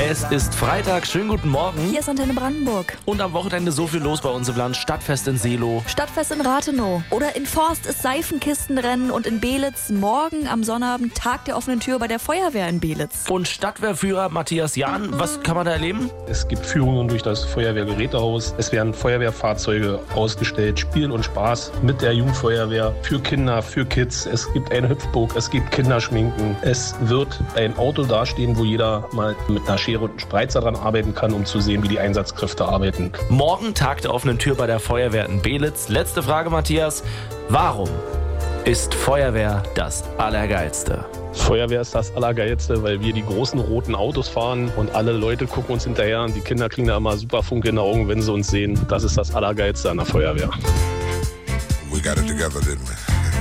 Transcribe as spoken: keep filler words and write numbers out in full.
Es ist Freitag, schönen guten Morgen. Hier ist Antenne Brandenburg. Und am Wochenende so viel los bei uns im Land. Stadtfest in Seelow. Stadtfest in Rathenow. Oder in Forst ist Seifenkistenrennen und in Belitz morgen am Sonnabend Tag der offenen Tür bei der Feuerwehr in Belitz. Und Stadtwehrführer Matthias Jahn, was kann man da erleben? Es gibt Führungen durch das Feuerwehrgerätehaus. Es werden Feuerwehrfahrzeuge ausgestellt, Spiel und Spaß mit der Jugendfeuerwehr für Kinder, für Kids. Es gibt eine Hüpfburg, es gibt Kinderschminken. Es wird ein Auto dastehen, wo jeder mal mit einer Schere und einem Spreizer dran arbeiten kann, um zu sehen, wie die Einsatzkräfte arbeiten. Morgen Tag der offenen Tür bei der Feuerwehr in Belitz. Letzte Frage, Matthias. Warum ist Feuerwehr das Allergeilste? Feuerwehr ist das Allergeilste, weil wir die großen roten Autos fahren und alle Leute gucken uns hinterher und die Kinder kriegen da immer super Funke in den Augen, wenn sie uns sehen. Das ist das Allergeilste an der Feuerwehr. We got it together, didn't we?